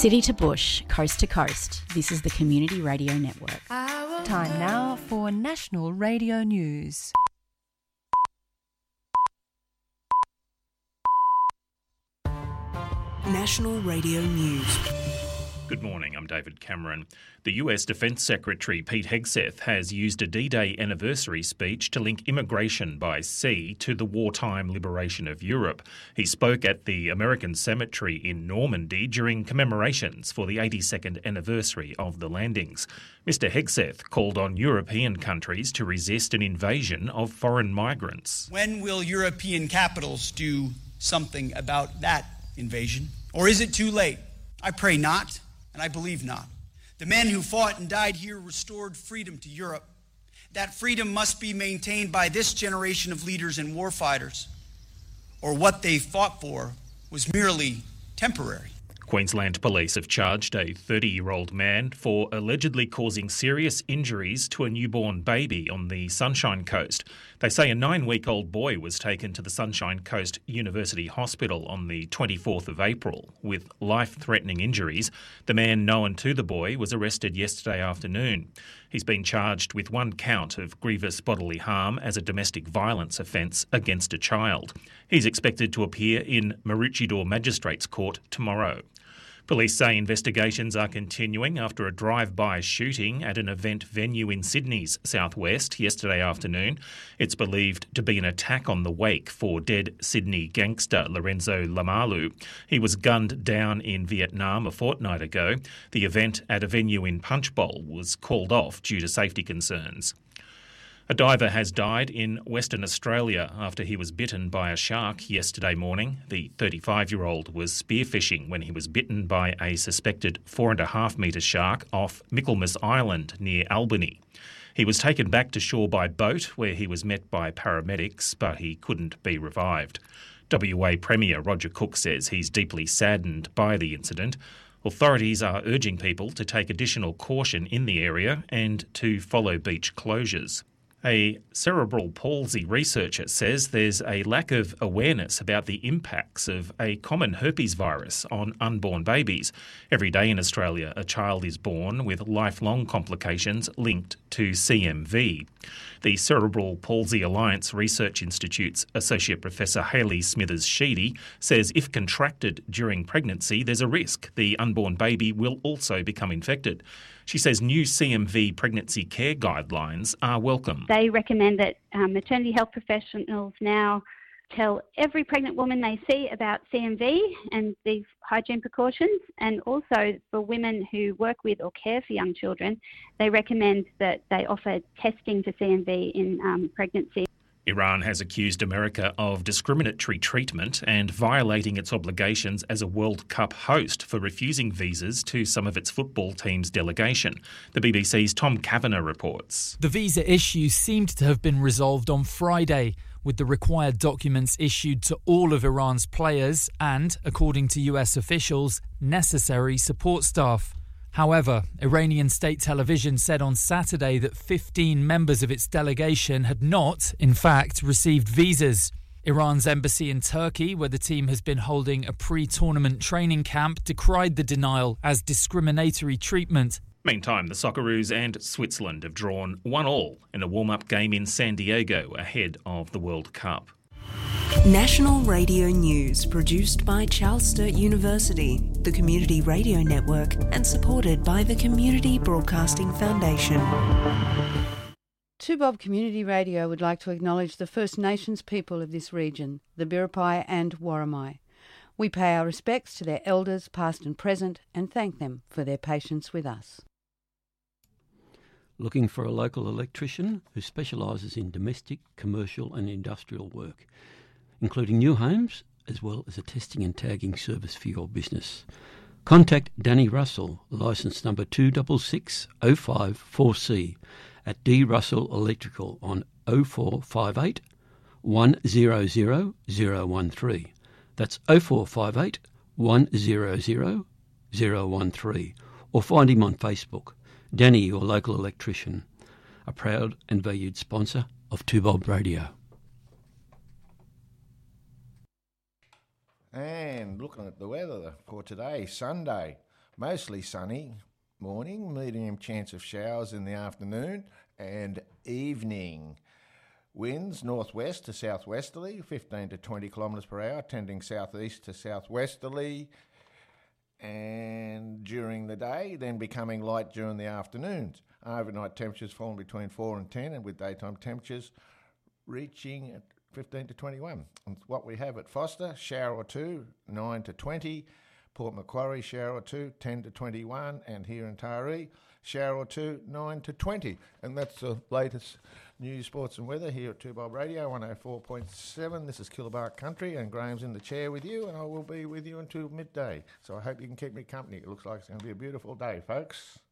City to bush, coast to coast, this is the Community Radio Network. Time now for National Radio News. National Radio News. Good morning, I'm David Cameron. The US Defence Secretary Pete Hegseth has used a D-Day anniversary speech to link immigration by sea to the wartime liberation of Europe. He spoke at the American Cemetery in Normandy during commemorations for the 82nd anniversary of the landings. Mr Hegseth called on European countries to resist an invasion of foreign migrants. When will European capitals do something about that invasion? Or is it too late? I pray not. And I believe not. The men who fought and died here restored freedom to Europe. That freedom must be maintained by this generation of leaders and warfighters, or what they fought for was merely temporary. Queensland Police have charged a 30-year-old man for allegedly causing serious injuries to a newborn baby on the Sunshine Coast. They say a 9-week-old boy was taken to the Sunshine Coast University Hospital on the 24th of April with life-threatening injuries. The man known to the boy was arrested yesterday afternoon. He's been charged with 1 count of grievous bodily harm as a domestic violence offence against a child. He's expected to appear in Maroochydore Magistrates Court tomorrow. Police say investigations are continuing after a drive-by shooting at an event venue in Sydney's southwest yesterday afternoon. It's believed to be an attack on the wake for dead Sydney gangster Lorenzo Lamalu. He was gunned down in Vietnam a fortnight ago. The event at a venue in Punchbowl was called off due to safety concerns. A diver has died in Western Australia after he was bitten by a shark yesterday morning. The 35-year-old was spearfishing when he was bitten by a suspected 4.5-metre shark off Michaelmas Island near Albany. He was taken back to shore by boat where he was met by paramedics, but he couldn't be revived. WA Premier Roger Cook says he's deeply saddened by the incident. Authorities are urging people to take additional caution in the area and to follow beach closures. A cerebral palsy researcher says there's a lack of awareness about the impacts of a common herpes virus on unborn babies. Every day in Australia, a child is born with lifelong complications linked to CMV. The Cerebral Palsy Alliance Research Institute's Associate Professor Hayley Smithers-Sheedy says if contracted during pregnancy, there's a risk the unborn baby will also become infected. She says new CMV pregnancy care guidelines are welcome. They recommend that maternity health professionals now tell every pregnant woman they see about CMV and these hygiene precautions, and also for women who work with or care for young children, they recommend that they offer testing for CMV in pregnancy. Iran has accused America of discriminatory treatment and violating its obligations as a World Cup host for refusing visas to some of its football team's delegation. The BBC's Tom Kavanagh reports. The visa issue seemed to have been resolved on Friday, with the required documents issued to all of Iran's players and, according to US officials, necessary support staff. However, Iranian state television said on Saturday that 15 members of its delegation had not, in fact, received visas. Iran's embassy in Turkey, where the team has been holding a pre-tournament training camp, decried the denial as discriminatory treatment. Meantime, the Socceroos and Switzerland have drawn 1-1 in a warm-up game in San Diego ahead of the World Cup. National Radio News, produced by Charles Sturt University, the Community Radio Network, and supported by the Community Broadcasting Foundation. 2Bob Community Radio would like to acknowledge the First Nations people of this region, the Biripi and Worimi. We pay our respects to their elders, past and present, and thank them for their patience with us. Looking for a local electrician who specialises in domestic, commercial and industrial work, including new homes, as well as a testing and tagging service for your business. Contact Danny Russell, licence number 266054C, at D. Russell Electrical on 0458 100 013. That's 0458 100 013. Or find him on Facebook. Danny, your local electrician, a proud and valued sponsor of 2Bob Radio. And looking at the weather for today, Sunday, Mostly sunny morning, medium chance of showers in the afternoon and evening. Winds northwest to southwesterly, 15 to 20 kilometres per hour, tending southeast to southwesterly, and during the day, then becoming light during the afternoons. Overnight temperatures falling between 4 and 10, and with daytime temperatures reaching at 15 to 21. And what we have at Foster, shower or two, 9 to 20. Port Macquarie, shower or two, 10 to 21. And here in Taree, shower or two, 9 to 20. And that's the latest news, sports and weather here at 2Bob Radio, 104.7. This is Killabark Country, and Graham's in the chair with you, and I will be with you until midday. So I hope you can keep me company. It looks like it's going to be a beautiful day, folks.